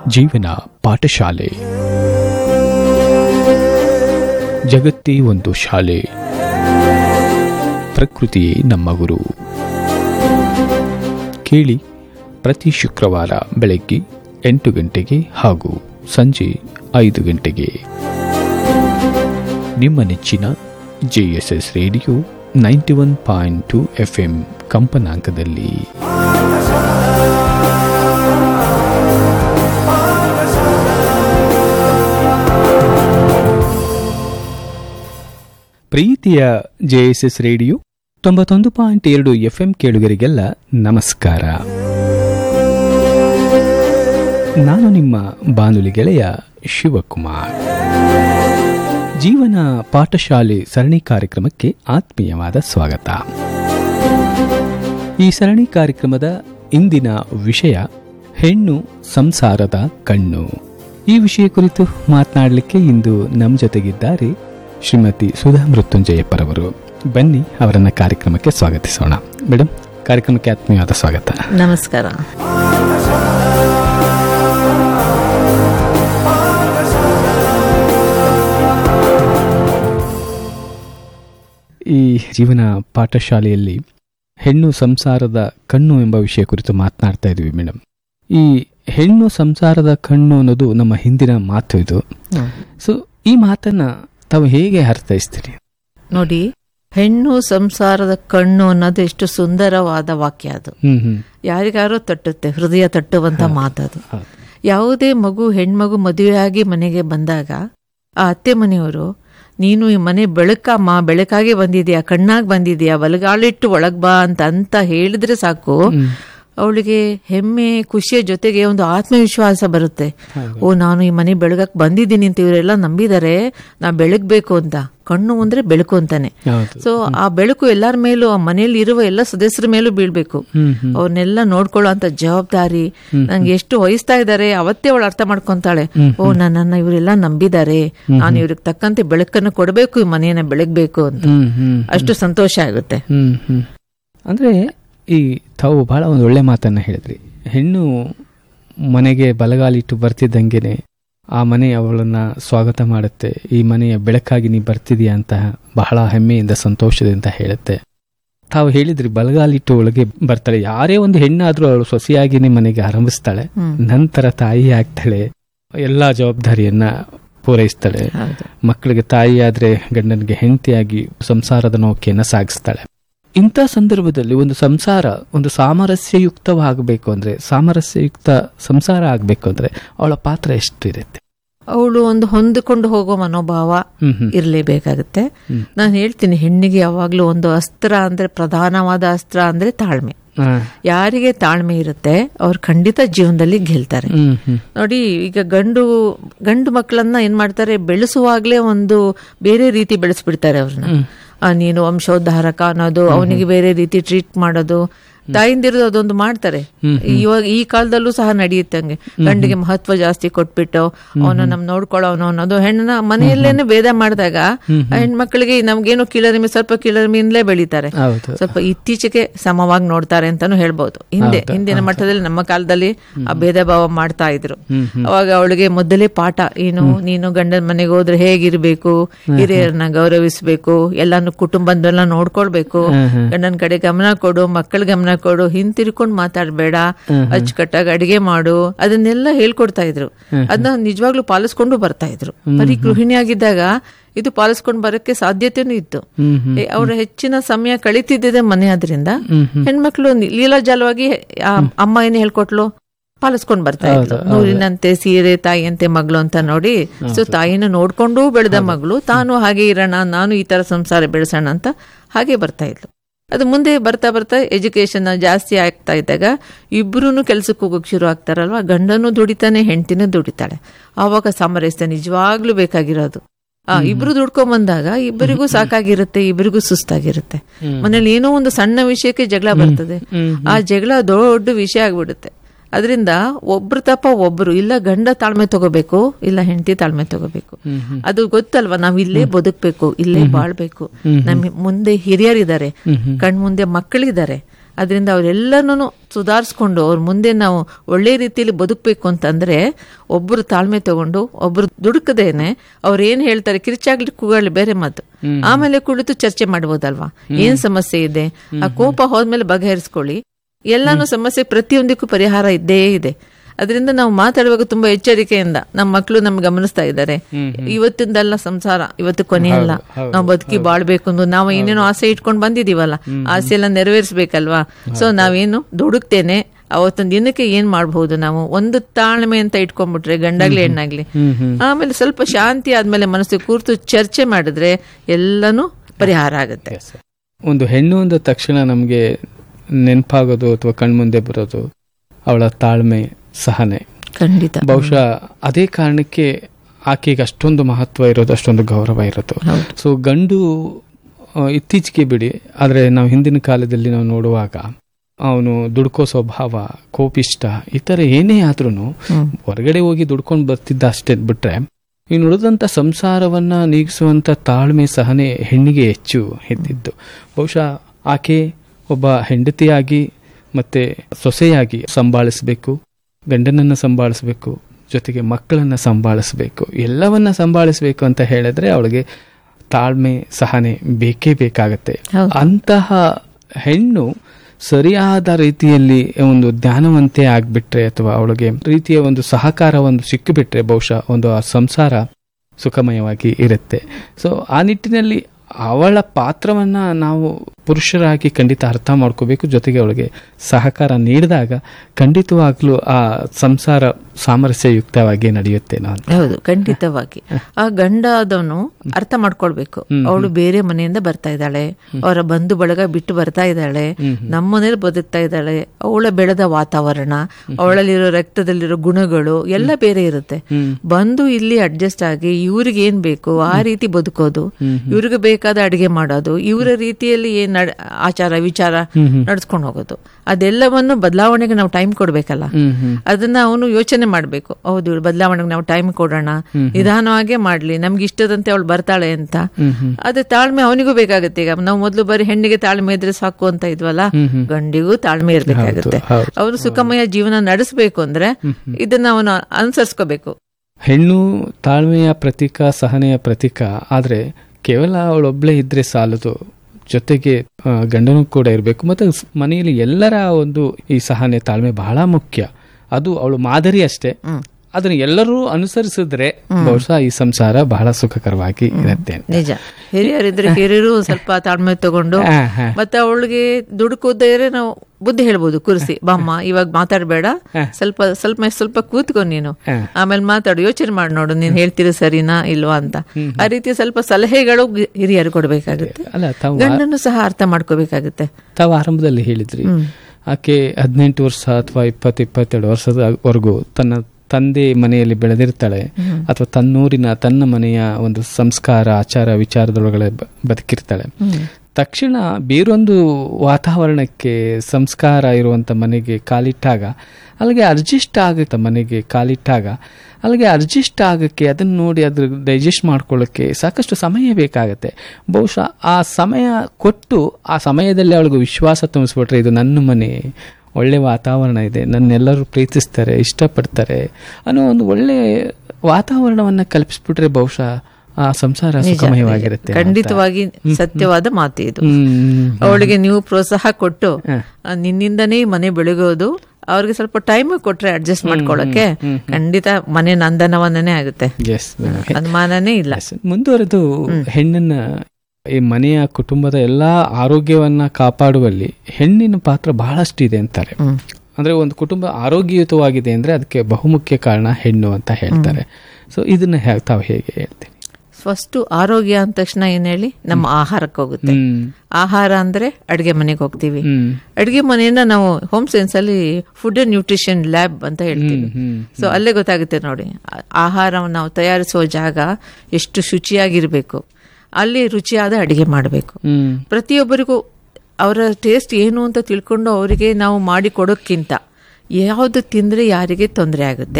ಜೀವನ ಪಾಠಶಾಲೆ. ಜಗತ್ತೇ ಒಂದು ಶಾಲೆ, ಪ್ರಕೃತಿಯೇ ನಮ್ಮ ಗುರು. ಕೇಳಿ ಪ್ರತಿ ಶುಕ್ರವಾರ ಬೆಳಗ್ಗೆ 8 ಗಂಟೆಗೆ ಹಾಗೂ ಸಂಜೆ 5 ಗಂಟೆಗೆ ನಿಮ್ಮ ನೆಚ್ಚಿನ JSS ರೇಡಿಯೋ 91.2 FM ಕಂಪನಾಂಕದಲ್ಲಿ. ಪ್ರೀತಿಯ JSS ರೇಡಿಯೋ 91.2 FM ಕೇಳುಗರಿಗೆಲ್ಲ ನಮಸ್ಕಾರ. ನಾನು ನಿಮ್ಮ ಬಾನುಲಿ ಗೆಳೆಯ ಶಿವಕುಮಾರ್. ಜೀವನ ಪಾಠಶಾಲೆ ಸರಣಿ ಕಾರ್ಯಕ್ರಮಕ್ಕೆ ಆತ್ಮೀಯವಾದ ಸ್ವಾಗತ. ಈ ಸರಣಿ ಕಾರ್ಯಕ್ರಮದ ಇಂದಿನ ವಿಷಯ ಹೆಣ್ಣು ಸಂಸಾರದ ಕಣ್ಣು. ಈ ವಿಷಯ ಕುರಿತು ಮಾತನಾಡಲಿಕ್ಕೆ ಇಂದು ನಮ್ಮ ಜೊತೆಗಿದ್ದಾರೆ ಶ್ರೀಮತಿ ಸುಧಾ ಮೃತ್ಯುಂಜಯಪ್ಪರವರು. ಬನ್ನಿ ಅವರನ್ನ ಕಾರ್ಯಕ್ರಮಕ್ಕೆ ಸ್ವಾಗತಿಸೋಣ. ಮೇಡಮ್, ಕಾರ್ಯಕ್ರಮಕ್ಕೆ ಆತ್ಮೀಯವಾದ ಸ್ವಾಗತ. ನಮಸ್ಕಾರ. ಈ ಜೀವನ ಪಾಠಶಾಲೆಯಲ್ಲಿ ಹೆಣ್ಣು ಸಂಸಾರದ ಕಣ್ಣು ಎಂಬ ವಿಷಯ ಕುರಿತು ಮಾತನಾಡ್ತಾ ಇದ್ವಿ ಮೇಡಮ್. ಈ ಹೆಣ್ಣು ಸಂಸಾರದ ಕಣ್ಣು ಅನ್ನೋದು ನಮ್ಮ ಹಿಂದಿನ ಮಾತು ಇದು. ಸೊ ಈ ಮಾತನ್ನ ತಾವು ಹೇಗೆ ಅರ್ಥೈಸ್ತೀರಿ? ನೋಡಿ, ಹೆಣ್ಣು ಸಂಸಾರದ ಕಣ್ಣು ಅನ್ನೋದು ಎಷ್ಟು ಸುಂದರವಾದ ವಾಕ್ಯ ಅದು. ಯಾರಿಗಾರೋ ತಟ್ಟುತ್ತೆ, ಹೃದಯ ತಟ್ಟುವಂತ ಮಾತದು. ಯಾವುದೇ ಹೆಣ್ಮಗು ಮದುವೆಯಾಗಿ ಮನೆಗೆ ಬಂದಾಗ ಆ ಅತ್ತೆ ಮನೆಯವರು, ನೀನು ಈ ಮನೆ ಬೆಳಕಮ್ಮ, ಬೆಳಕಾಗಿ ಬಂದಿದ್ಯಾ, ಕಣ್ಣಾಗಿ ಬಂದಿದ್ಯಾ, ಬಲಗಾಲಿಟ್ಟು ಒಳಗ್ ಬಾ ಅಂತ ಹೇಳಿದ್ರೆ ಸಾಕು, ಅವಳಿಗೆ ಹೆಮ್ಮೆ ಖುಷಿಯ ಜೊತೆಗೆ ಒಂದು ಆತ್ಮವಿಶ್ವಾಸ ಬರುತ್ತೆ. ನಾನು ಈ ಮನೆ ಬೆಳಗಕ್ ಬಂದಿದ್ದೀನಿ ಅಂತ ಇವರೆಲ್ಲ ನಂಬಿದರೆ ನಾ ಬೆಳಗ್ಬೇಕು ಅಂತ. ಕಣ್ಣು ಅಂದ್ರೆ ಬೆಳಕು ಅಂತಾನೆ. ಸೊ ಆ ಬೆಳಕು ಎಲ್ಲರ ಮೇಲೂ, ಆ ಮನೆಯಲ್ಲಿ ಇರುವ ಎಲ್ಲ ಸದಸ್ಯರ ಮೇಲೂ ಬೀಳ್ಬೇಕು. ಅವ್ರನ್ನೆಲ್ಲ ನೋಡ್ಕೊಳ್ಳೋ ಅಂತ ಜವಾಬ್ದಾರಿ. ನಂಗೆ ಎಷ್ಟು ವಹಿಸ್ತಾ ಇದ್ದಾರೆ ಅವತ್ತೇ ಅವಳು ಅರ್ಥ ಮಾಡ್ಕೊಂತಾಳೆ, ನನ್ನನ್ನ ಇವರೆಲ್ಲ ನಂಬಿದ್ದಾರೆ, ನಾನು ಇವ್ರಿಗೆ ತಕ್ಕಂತೆ ಬೆಳಕನ್ನು ಕೊಡಬೇಕು, ಈ ಮನೆಯನ್ನ ಬೆಳಗ್ಬೇಕು ಅಂತ. ಅಷ್ಟು ಸಂತೋಷ ಆಗುತ್ತೆ. ಅಂದ್ರೆ ಈ ತಾವು ಬಹಳ ಒಂದು ಒಳ್ಳೆ ಮಾತನ್ನ ಹೇಳಿದ್ರಿ. ಹೆಣ್ಣು ಮನೆಗೆ ಬಲಗಾಲಿಟ್ಟು ಬರ್ತಿದ್ದಂಗೆನೆ ಆ ಮನೆ ಅವಳನ್ನ ಸ್ವಾಗತ ಮಾಡುತ್ತೆ. ಈ ಮನೆಯ ಬೆಳಕಾಗಿ ನೀ ಬರ್ತಿದೀಯ ಅಂತ ಬಹಳ ಹೆಮ್ಮೆಯಿಂದ ಸಂತೋಷದಿಂದ ಹೇಳುತ್ತೆ. ತಾವು ಹೇಳಿದ್ರಿ, ಬಲಗಾಲಿಟ್ಟು ಒಳಗೆ ಬರ್ತಾಳೆ. ಯಾರೇ ಒಂದು ಹೆಣ್ಣಾದ್ರೂ ಅವಳು ಸೊಸೆಯಾಗಿನೇ ಮನೆಗೆ ಆರಂಭಿಸ್ತಾಳೆ, ನಂತರ ತಾಯಿ ಆಗ್ತಾಳೆ, ಎಲ್ಲಾ ಜವಾಬ್ದಾರಿಯನ್ನ ಪೂರೈಸ್ತಾಳೆ. ಮಕ್ಕಳಿಗೆ ತಾಯಿ ಆದ್ರೆ ಗಂಡನಿಗೆ ಹೆಂಡತಿಯಾಗಿ ಸಂಸಾರದ ನೌಕೆಯನ್ನ ಸಾಗಿಸ್ತಾಳೆ. ಇಂಥ ಸಂದರ್ಭದಲ್ಲಿ ಒಂದು ಸಂಸಾರ ಒಂದು ಸಾಮರಸ್ಯಯುಕ್ತವಾಗಬೇಕು ಅಂದ್ರೆ, ಸಾಮರಸ್ಯಯುಕ್ತ ಸಂಸಾರ ಆಗ್ಬೇಕು ಅಂದ್ರೆ ಅವಳ ಪಾತ್ರ ಎಷ್ಟಿರುತ್ತೆ? ಅವಳು ಒಂದು ಹೊಂದಿಕೊಂಡು ಹೋಗೋ ಮನೋಭಾವ ಇರಲೇಬೇಕಾಗುತ್ತೆ. ನಾನು ಹೇಳ್ತೀನಿ, ಹೆಣ್ಣಿಗೆ ಯಾವಾಗ್ಲೂ ಒಂದು ಅಸ್ತ್ರ ಅಂದ್ರೆ, ಪ್ರಧಾನವಾದ ಅಸ್ತ್ರ ಅಂದ್ರೆ ತಾಳ್ಮೆ. ಯಾರಿಗೆ ತಾಳ್ಮೆ ಇರುತ್ತೆ ಅವ್ರು ಖಂಡಿತ ಜೀವನದಲ್ಲಿ ಗೆಲ್ತಾರೆ. ನೋಡಿ, ಈಗ ಗಂಡು ಮಕ್ಕಳನ್ನ ಏನ್ ಮಾಡ್ತಾರೆ, ಬೆಳೆಸುವಾಗ್ಲೇ ಒಂದು ಬೇರೆ ರೀತಿ ಬೆಳೆಸ್ಬಿಡ್ತಾರೆ ಅವ್ರನ್ನ. ನೀನು ವಂಶೋದ್ಧಾರಕ ಅನ್ನೋದು, ಅವನಿಗೆ ಬೇರೆ ರೀತಿ ಟ್ರೀಟ್ ಮಾಡೋದು, ತಾಯಿಂದಿರೋದು ಅದೊಂದು ಮಾಡ್ತಾರೆ. ಇವಾಗ ಈ ಕಾಲದಲ್ಲೂ ಸಹ ನಡೆಯುತ್ತಂಗೆ. ಗಂಡಿಗೆ ಮಹತ್ವ ಜಾಸ್ತಿ ಕೊಟ್ಬಿಟ್ಟು ಅವನು ನಮ್ ನೋಡ್ಕೊಳ್ಳೋನು ಅನ್ನೋದು, ಹೆಣ್ಣನ ಮನೆಯಲ್ಲೇನೆ ಭೇದ ಮಾಡಿದಾಗ ಹೆಣ್ಮಕ್ಳಿಗೆ ನಮ್ಗೇನು ಕೀಳರಿಮೆ, ಸ್ವಲ್ಪ ಕೀಳರಿಮೆಯಿಂದಲೇ ಬೆಳೀತಾರೆ. ಸ್ವಲ್ಪ ಇತ್ತೀಚೆಗೆ ಸಮವಾಗಿ ನೋಡ್ತಾರೆ ಅಂತಾನು ಹೇಳ್ಬಹುದು. ಹಿಂದಿನ ಮಟ್ಟದಲ್ಲಿ ನಮ್ಮ ಕಾಲದಲ್ಲಿ ಆ ಭೇದ ಭಾವ ಮಾಡ್ತಾ ಇದ್ರು. ಅವಾಗ ಅವಳಿಗೆ ಮೊದಲೇ ಪಾಠ ಏನು, ನೀನು ಗಂಡನ ಮನೆಗೆ ಹೋದ್ರೆ ಹೇಗಿರ್ಬೇಕು, ಹಿರಿಯರನ್ನ ಗೌರವಿಸ್ಬೇಕು, ಎಲ್ಲಾನು ಕುಟುಂಬದೆಲ್ಲ ನೋಡ್ಕೊಳ್ಬೇಕು, ಗಂಡನ ಕಡೆ ಗಮನ ಕೊಡು, ಮಕ್ಕಳ ಗಮನ ಕೊಡು, ಹಿಂತಿರ್ಕೊಂಡು ಮಾತಾಡ್ಬೇಡ, ಅಚ್ಚುಕಟ್ಟಾಗಿ ಅಡಿಗೆ ಮಾಡು, ಅದನ್ನೆಲ್ಲ ಹೇಳ್ಕೊಡ್ತಾ ಇದ್ರು. ಅದನ್ನ ನಿಜವಾಗ್ಲೂ ಪಾಲಿಸ್ಕೊಂಡು ಬರ್ತಾ ಇದ್ರು. ಬರೀ ಗೃಹಿಣಿಯಾಗಿದ್ದಾಗ ಇದು ಪಾಲಿಸ್ಕೊಂಡು ಬರಕ್ಕೆ ಸಾಧ್ಯತೆನೂ ಇತ್ತು. ಅವರ ಹೆಚ್ಚಿನ ಸಮಯ ಕಳೀತಿದ್ದೆ ಮನೆ. ಆದ್ರಿಂದ ಹೆಣ್ಮಕ್ಳು ಲೀಲಾಜಾಲವಾಗಿ ಅಮ್ಮ ಏನ್ ಹೇಳ್ಕೊಟ್ಲು ಪಾಲಿಸ್ಕೊಂಡ್ ಬರ್ತಾ ಇದ್ಲು. ನೂರಿನಂತೆ ಸೀರೆ ತಾಯಿಯಂತೆ ಮಗಳು ಅಂತ ನೋಡಿ. ಸೊ ತಾಯಿನ ನೋಡ್ಕೊಂಡು ಬೆಳೆದ ಮಗಳು, ತಾನು ಹಾಗೆ ಇರೋಣ, ನಾನು ಈ ತರ ಸಂಸಾರ ಬೆಳೆಸೋಣ ಅಂತ ಹಾಗೆ ಬರ್ತಾ ಇದ್ಲು. ಅದು ಮುಂದೆ ಬರ್ತಾ ಬರ್ತಾ ಎಜುಕೇಶನ್ ಜಾಸ್ತಿ ಆಗ್ತಾ ಇದ್ದಾಗ ಇಬ್ರು ಕೆಲ್ಸಕ್ಕೆ ಹೋಗೋಕೆ ಶುರು ಆಗ್ತಾರಲ್ವಾ. ಗಂಡನೂ ದುಡಿತಾನೆ, ಹೆಂಡತಿನೂ ದುಡಿತಾಳೆ. ಆವಾಗ ಸಾಮರಸ್ಯ ನಿಜವಾಗ್ಲೂ ಬೇಕಾಗಿರೋದು. ಇಬ್ರು ದುಡ್ಕೊಂಡ್ ಬಂದಾಗ ಇಬ್ಬರಿಗೂ ಸಾಕಾಗಿರುತ್ತೆ, ಇಬ್ಬರಿಗೂ ಸುಸ್ತಾಗಿರುತ್ತೆ. ಮನೇಲಿ ಏನೋ ಒಂದು ಸಣ್ಣ ವಿಷಯಕ್ಕೆ ಜಗಳ ಬರ್ತದೆ, ಆ ಜಗಳ ದೊಡ್ಡ ವಿಷಯ ಆಗ್ಬಿಡುತ್ತೆ. ಅದರಿಂದ ಒಬ್ರು ತಪ್ಪ ಒಬ್ರು, ಇಲ್ಲ ಗಂಡ ತಾಳ್ಮೆ ತಗೋಬೇಕು, ಇಲ್ಲ ಹೆಂಡತಿ ತಾಳ್ಮೆ ತಗೋಬೇಕು. ಅದು ಗೊತ್ತಲ್ವಾ, ನಾವ್ ಇಲ್ಲೇ ಬದುಕ್ಬೇಕು, ಇಲ್ಲೇ ಬಾಳ್ಬೇಕು, ನಮ್ ಮುಂದೆ ಹಿರಿಯರಿದ್ದಾರೆ, ಕಣ್ ಮುಂದೆ ಮಕ್ಕಳಿದ್ದಾರೆ. ಅದರಿಂದ ಅವರೆಲ್ಲನೂ ಸುಧಾರಿಸ್ಕೊಂಡು ಅವ್ರ ಮುಂದೆ ನಾವು ಒಳ್ಳೆ ರೀತಿಯಲ್ಲಿ ಬದುಕಬೇಕು ಅಂತಂದ್ರೆ ಒಬ್ಬರು ತಾಳ್ಮೆ ತಗೊಂಡು ಒಬ್ಬರು ದುಡುಕದೇನೆ ಅವ್ರು ಏನ್ ಹೇಳ್ತಾರೆ ಕಿರ್ಚಾಗ್ಲಿ ಕೂಗಾಗ್ಲಿ ಬೇರೆ ಮಾತು, ಆಮೇಲೆ ಕುಳಿತು ಚರ್ಚೆ ಮಾಡ್ಬೋದಲ್ವಾ, ಏನ್ ಸಮಸ್ಯೆ ಇದೆ, ಆ ಕೋಪ ಹೋದ್ಮೇಲೆ ಬಗೆಹರಿಸ್ಕೊಳ್ಳಿ. ಎಲ್ಲಾನು ಸಮಸ್ಯೆ ಪ್ರತಿಯೊಂದಕ್ಕೂ ಪರಿಹಾರ ಇದ್ದೇ ಇದೆ. ಅದರಿಂದ ನಾವು ಮಾತಾಡುವಾಗ ತುಂಬಾ ಎಚ್ಚರಿಕೆಯಿಂದ, ನಮ್ಮ ಮಕ್ಕಳು ನಮ್ಗೆ ಗಮನಿಸ್ತಾ ಇದ್ದಾರೆ, ಇವತ್ತಿಂದಲ್ಲ ಸಂಸಾರ, ಇವತ್ತು ಕೊನೆಯಲ್ಲ, ನಾವು ಬದುಕಿ ಬಾಳ್ಬೇಕು ಅಂದು ನಾವು ಏನೇನೋ ಆಸೆ ಇಟ್ಕೊಂಡು ಬಂದಿದೀವಲ್ಲ, ಆಸೆ ಎಲ್ಲ ನೆರವೇರಿಸಬೇಕಲ್ವಾ. ಸೊ ನಾವೇನು ದುಡುಕ್ತೇನೆ ಅವತ್ತೊಂದು ದಿನಕ್ಕೆ ಏನ್ ಮಾಡಬಹುದು, ನಾವು ಒಂದು ತಾಳ್ಮೆ ಅಂತ ಇಟ್ಕೊಂಡ್ಬಿಟ್ರೆ ಗಂಡಾಗ್ಲಿ ಹೆಣ್ಣಾಗ್ಲಿ, ಆಮೇಲೆ ಸ್ವಲ್ಪ ಶಾಂತಿ ಆದ್ಮೇಲೆ ಮನಸ್ಸು ಕೂರ್ತು ಚರ್ಚೆ ಮಾಡಿದ್ರೆ ಎಲ್ಲಾನು ಪರಿಹಾರ ಆಗುತ್ತೆ. ಒಂದು ಹೆಣ್ಣು ಅಂದ ತಕ್ಷಣ ನಮ್ಗೆ ನೆನಪಾಗೋದು ಅಥವಾ ಕಣ್ಮುಂದೆ ಬರೋದು ಅವಳ ತಾಳ್ಮೆ, ಸಹನೆ. ಖಂಡಿತ. ಬಹುಶಃ ಅದೇ ಕಾರಣಕ್ಕೆ ಆಕೆಗೆ ಅಷ್ಟೊಂದು ಮಹತ್ವ ಇರೋದು, ಅಷ್ಟೊಂದು ಗೌರವ ಇರೋದು. ಸೊ ಗಂಡು ಇತ್ತೀಚೆಗೆ ಬಿಡಿ, ಆದರೆ ನಾವು ಹಿಂದಿನ ಕಾಲದಲ್ಲಿ ನಾವು ನೋಡುವಾಗ ಅವನು ದುಡ್ಕೋ ಸ್ವಭಾವ, ಕೋಪಿಷ್ಟ, ಈ ಥರ ಏನೇ ಆದ್ರೂ ಹೊರಗಡೆ ಹೋಗಿ ದುಡ್ಕೊಂಡು ಬರ್ತಿದ್ದ ಅಷ್ಟೇ ಬಿಟ್ರೆ, ಇನ್ನು ಉಳಿದಂಥ ಸಂಸಾರವನ್ನ ನೀಗಿಸುವಂಥ ತಾಳ್ಮೆ, ಸಹನೆ ಹೆಣ್ಣಿಗೆ ಹೆಚ್ಚು ಇದ್ದಿದ್ದು. ಬಹುಶಃ ಆಕೆ ಒಬ್ಬ ಹೆಂಡತಿಯಾಗಿ ಮತ್ತೆ ಸೊಸೆಯಾಗಿ ಸಂಭಾಳಿಸಬೇಕು, ಗಂಡನನ್ನ ಸಂಭಾಳಿಸಬೇಕು, ಜೊತೆಗೆ ಮಕ್ಕಳನ್ನ ಸಂಭಾಳಿಸಬೇಕು, ಎಲ್ಲವನ್ನ ಸಂಭಾಳಿಸಬೇಕು ಅಂತ ಹೇಳಿದ್ರೆ ಅವಳಿಗೆ ತಾಳ್ಮೆ, ಸಹನೆ ಬೇಕೇ ಬೇಕಾಗತ್ತೆ. ಅಂತಹ ಹೆಣ್ಣು ಸರಿಯಾದ ರೀತಿಯಲ್ಲಿ ಒಂದು ಜ್ಞಾನವಂತೆ ಆಗ್ಬಿಟ್ರೆ ಅಥವಾ ಅವಳಿಗೆ ರೀತಿಯ ಒಂದು ಸಹಕಾರ ಒಂದು ಸಿಕ್ಕಿಬಿಟ್ರೆ ಬಹುಶಃ ಒಂದು ಆ ಸಂಸಾರ ಸುಖಮಯವಾಗಿ ಇರುತ್ತೆ. ಸೊ ಆ ನಿಟ್ಟಿನಲ್ಲಿ ಅವಳ ಪಾತ್ರವನ್ನ ನಾವು ಪುರುಷರಾಗಿ ಖಂಡಿತ ಅರ್ಥ ಮಾಡ್ಕೋಬೇಕು. ಜೊತೆಗೆ ಅವಳಿಗೆ ಸಹಕಾರ ನೀಡಿದಾಗ ಖಂಡಿತವಾಗ್ಲೂ ಆ ಸಂಸಾರ ಸಾಮರಸ್ಯಯುಕ್ತವಾಗಿ ನಡೆಯುತ್ತೆ. ಹೌದು, ಖಂಡಿತವಾಗಿ. ಆ ಗಂಡ ಆದವನು ಅರ್ಥ ಮಾಡ್ಕೊಳ್ಬೇಕು, ಅವಳು ಬೇರೆ ಮನೆಯಿಂದ ಬರ್ತಾ ಇದ್ದಾಳೆ, ಅವರ ಬಂಧು ಬಳಗ ಬಿಟ್ಟು ಬರ್ತಾ ಇದ್ದಾಳೆ, ನಮ್ಮ ಮನೇಲಿ ಬದುಕ್ತಾ ಇದ್ದಾಳೆ, ಅವಳ ಬೆಳೆದ ವಾತಾವರಣ, ಅವಳಲ್ಲಿರೋ ರಕ್ತದಲ್ಲಿರೋ ಗುಣಗಳು ಎಲ್ಲ ಬೇರೆ ಇರುತ್ತೆ. ಬಂದು ಇಲ್ಲಿ ಅಡ್ಜಸ್ಟ್ ಆಗಿ ಇವ್ರಿಗೆ ಏನ್ ಬೇಕು ಆ ರೀತಿ ಬದುಕೋದು, ಇವ್ರಿಗೆ ಬೇಕಾದ ಅಡಿಗೆ ಮಾಡೋದು, ಇವರ ರೀತಿಯಲ್ಲಿ ಏನ್ ಆಚಾರ ವಿಚಾರ ನಡ್ಸ್ಕೊಂಡು ಹೋಗೋದು, ಅದೆಲ್ಲವನ್ನು ಬದಲಾವಣೆಗೆ ನಾವು ಟೈಮ್ ಕೊಡ್ಬೇಕಲ್ಲ. ಅದನ್ನ ಅವನು ಯೋಚನೆ ಮಾಡ್ಬೇಕು. ಹೌದು, ಬದಲಾವಣೆಗೆ ನಾವು ಟೈಮ್ ಕೊಡೋಣ, ನಿಧಾನವಾಗೇ ಮಾಡ್ಲಿ, ನಮ್ಗೆ ಇಷ್ಟದಂತೆ ಅವಳು ಬರ್ತಾಳೆ ಅಂತ. ಅದೇ ತಾಳ್ಮೆ ಅವನಿಗೂ ಬೇಕಾಗುತ್ತೆ. ಈಗ ನಾವು ಮೊದಲು ಬರೀ ಹೆಣ್ಣಿಗೆ ತಾಳ್ಮೆ ಇದ್ರೆ ಸಾಕು ಅಂತ ಇದ್ವಲ್ಲ, ಗಂಡಿಗೂ ತಾಳ್ಮೆ ಇರ್ಬೇಕಾಗುತ್ತೆ. ಅವನು ಸುಖಮಯ ಜೀವನ ನಡೆಸಬೇಕು ಅಂದ್ರೆ ಇದನ್ನ ಅವನು ಅನುಸರಿಸ್ಕೋಬೇಕು. ಹೆಣ್ಣು ತಾಳ್ಮೆಯ ಪ್ರತೀಕ, ಸಹನೆಯ ಪ್ರತೀಕ. ಆದ್ರೆ ಕೇವಲ ಅವಳೊಬ್ಳೆ ಇದ್ರೆ ಸಾಲದು, ಜೊತೆಗೆ ಗಂಡನೂ ಕೂಡ ಇರಬೇಕು. ಮತ್ತೆ ಮನೆಯಲ್ಲಿ ಎಲ್ಲರ ಒಂದು ಈ ಸಹನೆ, ತಾಳ್ಮೆ ಬಹಳ ಮುಖ್ಯ. ಅದು ಅವಳು ಮಾದರಿ ಅಷ್ಟೇ. ಅದನ್ನ ಎಲ್ಲರೂ ಅನುಸರಿಸಿದ್ರೆ ಬಹುಶಃ ಈ ಸಂಸಾರ ಬಹಳ ಸುಖಕರವಾಗಿ ಇರುತ್ತೆ. ನಿಜ. ಹಿರಿಯರಿದ್ರೆ ಹಿರಿಯರು ಸ್ವಲ್ಪ ತಾಳ್ಮೆ ತಗೊಂಡು, ಮತ್ತೆ ಅವಳಿಗೆ ದುಡುಕೋದ್ರೆ ನಾವು ಬುದ್ಧಿ ಹೇಳ್ಬೋದು, ಕುರ್ಸಿ ಬಾಮ್ಮ ಇವಾಗ ಮಾತಾಡ್ಬೇಡ, ಸ್ವಲ್ಪ ಸ್ವಲ್ಪ ಸ್ವಲ್ಪ ಕೂತ್ಕೊ ನೀನು, ಆಮೇಲೆ ಮಾತಾಡು, ಯೋಚನೆ ಮಾಡಿ ನೋಡು ನೀನ್ ಹೇಳ್ತೀರಿ ಸರಿನಾ ಇಲ್ವಾ ಅಂತ. ಆ ರೀತಿ ಸ್ವಲ್ಪ ಸಲಹೆಗಳು ಹಿರಿಯರು ಕೊಡ್ಬೇಕಾಗುತ್ತೆ. ಗಂಡನ್ನು ಸಹ ಅರ್ಥ ಮಾಡ್ಕೋಬೇಕಾಗುತ್ತೆ. ತಾವು ಆರಂಭದಲ್ಲಿ ಹೇಳಿದ್ರಿ ಆಕೆ 18 ವರ್ಷ ಅಥವಾ 20-22 ವರ್ಷದವರೆಗೂ ತನ್ನ ತಂದೆ ಮನೆಯಲ್ಲಿ ಬೆಳೆದಿರ್ತಾಳೆ, ಅಥವಾ ತನ್ನೂರಿನ ತನ್ನ ಮನೆಯ ಒಂದು ಸಂಸ್ಕಾರ, ಆಚಾರ ವಿಚಾರದೊಳಗಡೆ ಬದುಕಿರ್ತಾಳೆ. ತಕ್ಷಣ ಬೇರೊಂದು ವಾತಾವರಣಕ್ಕೆ, ಸಂಸ್ಕಾರ ಇರುವಂತ ಮನೆಗೆ ಕಾಲಿಟ್ಟಾಗ ಅಲ್ಲಿಗೆ ಅಡ್ಜಸ್ಟ್ ಆಗುತ್ತೆ. ಮನೆಗೆ ಕಾಲಿಟ್ಟಾಗ ಅಲ್ಲಿಗೆ ಅಡ್ಜಸ್ಟ್ ಆಗಕ್ಕೆ, ಅದನ್ನ ನೋಡಿ ಅದ್ರ ಡೈಜೆಸ್ಟ್ ಮಾಡ್ಕೊಳ್ಳೋಕ್ಕೆ ಸಾಕಷ್ಟು ಸಮಯ ಬೇಕಾಗತ್ತೆ. ಬಹುಶಃ ಆ ಸಮಯ ಕೊಟ್ಟು ಆ ಸಮಯದಲ್ಲಿ ಅವಳಿಗೆ ವಿಶ್ವಾಸ ತುಂಬಿಸ್ಬಿಟ್ರೆ, ಇದು ನನ್ನ ಮನೆ, ಒಳ್ಳೆ ವಾತಾವರಣ ಇದೆ, ನನ್ನೆಲ್ಲರೂ ಪ್ರೀತಿಸ್ತಾರೆ, ಇಷ್ಟಪಡ್ತಾರೆ ಅನ್ನೋ ಒಂದು ಒಳ್ಳೆ ವಾತಾವರಣವನ್ನ ಕಲ್ಪಿಸ್ಬಿಟ್ರೆ ಬಹುಶಃ ಆ ಸಂಸಾರ ಸುಖಮಯವಾಗಿರುತ್ತೆ. ಖಂಡಿತವಾಗಿ ಸತ್ಯವಾದ ಮಾತು ಇದು. ಅವಳಿಗೆ ನೀವು ಪ್ರೋತ್ಸಾಹ ಕೊಟ್ಟು ನಿನ್ನಿಂದನೇ ಮನೆ ಬೆಳಗೋದು, ಅವ್ರಿಗೆ ಸ್ವಲ್ಪ ಟೈಮ್ ಕೊಟ್ರೆ ಅಡ್ಜಸ್ಟ್ ಮಾಡ್ಕೊಳ್ಳಕ್ಕೆ ಖಂಡಿತ ಮನೆ ನಂದನವನೇ ಆಗುತ್ತೆ, ಅನುಮಾನನೇ ಇಲ್ಲ. ಮುಂದುವರೆದು ಹೆಣ್ಣನ್ನ ಈ ಮನೆಯ ಕುಟುಂಬದ ಎಲ್ಲಾ ಆರೋಗ್ಯವನ್ನ ಕಾಪಾಡುವಲ್ಲಿ ಹೆಣ್ಣಿನ ಪಾತ್ರ ಬಹಳಷ್ಟಿದೆ ಅಂತಾರೆ. ಅಂದ್ರೆ ಒಂದು ಕುಟುಂಬ ಆರೋಗ್ಯಯುತವಾಗಿದೆ ಅಂದ್ರೆ ಅದಕ್ಕೆ ಬಹುಮುಖ್ಯ ಕಾರಣ ಹೆಣ್ಣು ಅಂತ ಹೇಳ್ತಾರೆ. ಸೊ ಇದನ್ನ ತಾವು ಹೇಗೆ ಹೇಳ್ತೀನಿ? ಫಸ್ಟ್ ಆರೋಗ್ಯ ಅಂದ ತಕ್ಷಣ ಏನ್ ಹೇಳಿ, ನಮ್ಮ ಆಹಾರಕ್ಕೆ ಹೋಗುತ್ತೆ. ಆಹಾರ ಅಂದ್ರೆ ಅಡ್ಗೆ ಮನೆಗೆ ಹೋಗ್ತೀವಿ. ಅಡ್ಗೆ ಮನೆಯನ್ನ ನಾವು ಹೋಮ್ ಸೈನ್ಸ್ ಅಲ್ಲಿ ಫುಡ್ ಅಂಡ್ ನ್ಯೂಟ್ರಿಷನ್ ಲ್ಯಾಬ್ ಅಂತ ಹೇಳ್ತೀವಿ. ಸೊ ಅಲ್ಲೇ ಗೊತ್ತಾಗುತ್ತೆ ನೋಡಿ, ಆಹಾರವನ್ನು ನಾವು ತಯಾರಿಸುವ ಜಾಗ ಎಷ್ಟು ಶುಚಿಯಾಗಿರ್ಬೇಕು, ಅಲ್ಲಿ ರುಚಿಯಾದ ಅಡಿಗೆ ಮಾಡಬೇಕು. ಪ್ರತಿಯೊಬ್ಬರಿಗೂ ಅವರ ಟೇಸ್ಟ್ ಏನು ಅಂತ ತಿಳ್ಕೊಂಡು ಅವರಿಗೆ ನಾವು ಮಾಡಿ ಕೊಡೋಕ್ಕಿಂತ ಯಾವುದು ತಿಂದ್ರೆ ಯಾರಿಗೆ ತೊಂದರೆ ಆಗುತ್ತೆ,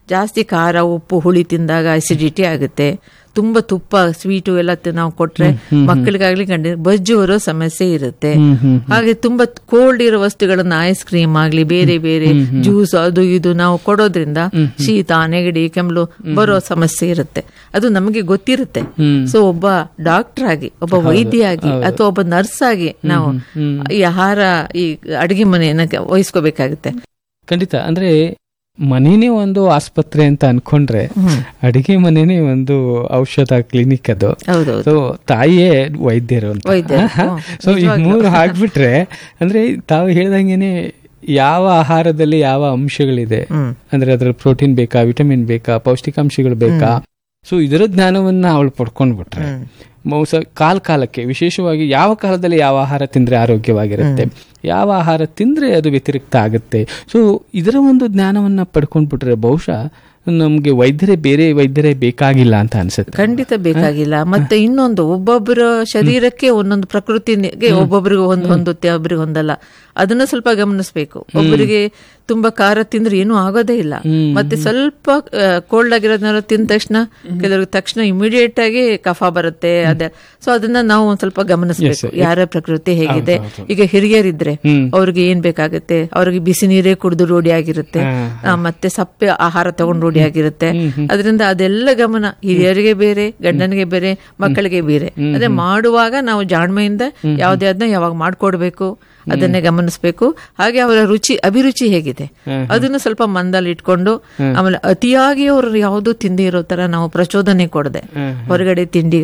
ಜಾಸ್ತಿ ಖಾರ ಉಪ್ಪು ಹುಳಿ ತಿಂದಾಗ ಅಸಿಡಿಟಿ ಆಗುತ್ತೆ. ತುಂಬಾ ತುಪ್ಪ ಸ್ವೀಟು ಎಲ್ಲ ನಾವು ಕೊಟ್ರೆ ಮಕ್ಕಳಿಗಾಗ್ಲಿ ಬಜ್ಜು ಬರೋ ಸಮಸ್ಯೆ ಇರುತ್ತೆ. ಹಾಗೆ ತುಂಬಾ ಕೋಲ್ಡ್ ಇರೋ ವಸ್ತುಗಳನ್ನ ಐಸ್ ಕ್ರೀಮ್ ಆಗ್ಲಿ ಬೇರೆ ಬೇರೆ ಜ್ಯೂಸ್ ಅದು ಇದು ನಾವು ಕೊಡೋದ್ರಿಂದ ಶೀತ ನೆಗಡಿ ಕೆಮ್ಮಲು ಬರೋ ಸಮಸ್ಯೆ ಇರುತ್ತೆ. ಅದು ನಮಗೆ ಗೊತ್ತಿರುತ್ತೆ. ಸೊ ಒಬ್ಬ ಡಾಕ್ಟರ್ ಆಗಿ, ಒಬ್ಬ ವೈದ್ಯ ಆಗಿ ಅಥವಾ ಒಬ್ಬ ನರ್ಸ್ ಆಗಿ ನಾವು ಈ ಆಹಾರ ಈ ಅಡಿಗೆ ಮನೆಯನ್ನ ವಹಿಸ್ಕೋಬೇಕಾಗುತ್ತೆ. ಖಂಡಿತ. ಅಂದ್ರೆ ಮನೇನೆ ಒಂದು ಆಸ್ಪತ್ರೆ ಅಂತ ಅನ್ಕೊಂಡ್ರೆ ಅಡಿಗೆ ಮನೇನೆ ಒಂದು ಔಷಧ ಕ್ಲಿನಿಕ್. ಅದು ಸೊ ತಾಯಿಯೇ ವೈದ್ಯರು ಅಂತ. ಸೊ ಈ ಮೂರು ಹಾಕ್ಬಿಟ್ರೆ ಅಂದ್ರೆ ತಾವು ಹೇಳ್ದಂಗೆನೆ ಯಾವ ಆಹಾರದಲ್ಲಿ ಯಾವ ಅಂಶಗಳಿದೆ, ಅಂದ್ರೆ ಅದ್ರಲ್ಲಿ ಪ್ರೋಟೀನ್ ಬೇಕಾ, ವಿಟಮಿನ್ ಬೇಕಾ, ಪೌಷ್ಟಿಕಾಂಶಗಳು ಬೇಕಾ, ಸೊ ಇದರ ಜ್ಞಾನವನ್ನ ಅವಳು ಪಡ್ಕೊಂಡ್ಬಿಟ್ರೆ ಕಾಲಕ್ಕೆ ವಿಶೇಷವಾಗಿ ಯಾವ ಕಾಲದಲ್ಲಿ ಯಾವ ಆಹಾರ ತಿಂದ್ರೆ ಆರೋಗ್ಯವಾಗಿರುತ್ತೆ, ಯಾವ ಆಹಾರ ತಿಂದ್ರೆ ಅದು ವ್ಯತಿರಿಕ್ತ ಆಗುತ್ತೆ, ಸೊ ಇದರ ಒಂದು ಜ್ಞಾನವನ್ನ ಪಡ್ಕೊಂಡ್ಬಿಟ್ರೆ ಬಹುಶಃ ನಮ್ಗೆ ಬೇರೆ ವೈದ್ಯರೇ ಬೇಕಾಗಿಲ್ಲ ಅಂತ ಅನ್ಸುತ್ತೆ. ಖಂಡಿತ ಬೇಕಾಗಿಲ್ಲ. ಮತ್ತೆ ಇನ್ನೊಂದು, ಒಬ್ಬೊಬ್ಬರ ಶರೀರಕ್ಕೆ ಒಂದೊಂದು ಪ್ರಕೃತಿಗೆ ಒಬ್ಬೊಬ್ಬರಿಗೆ ಹೊಂದುತ್ತೆ, ಒಬ್ಬರಿಗೆ ಹೊಂದಲ್ಲ. ಅದನ್ನ ಸ್ವಲ್ಪ ಗಮನಿಸಬೇಕು. ಒಬ್ಬರಿಗೆ ತುಂಬಾ ಖಾರ ತಿಂದ್ರೆ ಏನೂ ಆಗೋದೇ ಇಲ್ಲ. ಮತ್ತೆ ಸ್ವಲ್ಪ ಕೋಲ್ಡ್ ಆಗಿರೋದನ್ನ ತಿಂದ ತಕ್ಷಣ ಕೆಲವ್ರಿಗೆ ತಕ್ಷಣ ಇಮಿಡಿಯೇಟ್ ಆಗಿ ಕಫ ಬರುತ್ತೆ. ಅದೇ ಸೊ ಅದನ್ನ ನಾವು ಒಂದ್ ಸ್ವಲ್ಪ ಗಮನಿಸಬೇಕು, ಯಾರ ಪ್ರಕೃತಿ ಹೇಗಿದೆ. ಈಗ ಹಿರಿಯರಿದ್ರೆ ಅವ್ರಿಗೆ ಏನ್ ಬೇಕಾಗುತ್ತೆ, ಅವ್ರಿಗೆ ಬಿಸಿ ನೀರೇ ಕುಡಿದು ರೂಢಿ ಆಗಿರುತ್ತೆ, ಮತ್ತೆ ಸಪ್ಪೆ ಆಹಾರ ತಗೊಂಡು ರೂಢಿ ಆಗಿರುತ್ತೆ. ಅದರಿಂದ ಅದೆಲ್ಲ ಗಮನ, ಹಿರಿಯರಿಗೆ ಬೇರೆ, ಗಂಡನಿಗೆ ಬೇರೆ, ಮಕ್ಕಳಿಗೆ ಬೇರೆ. ಅದೇ ಮಾಡುವಾಗ ನಾವು ಜಾಣ್ಮೆಯಿಂದ ಯಾವ್ದೇ ಅದನ್ನ ಯಾವಾಗ ಮಾಡ್ಕೊಡ್ಬೇಕು ಅದನ್ನೇ ಗಮನಿಸಬೇಕು. ಹಾಗೆ ಅವರ ಅಭಿರುಚಿ ಹೇಗಿದೆ ಅದನ್ನು ಸ್ವಲ್ಪ ಮಂದಲ್ಲಿ ಇಟ್ಕೊಂಡು, ಆಮೇಲೆ ಅತಿಯಾಗಿ ಅವರು ಯಾವುದು ತಿಂದಿ ಇರೋ ತರ ನಾವು ಪ್ರಚೋದನೆ ಕೊಡದೆ ಹೊರಗಡೆ ತಿಂಡಿ